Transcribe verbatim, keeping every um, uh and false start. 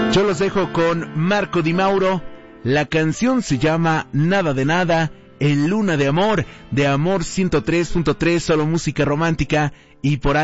Yo los dejo con Marco Di Mauro. La canción se llama Nada de Nada, en Luna de Amor, de Amor ciento tres punto tres, solo música romántica, y por ahí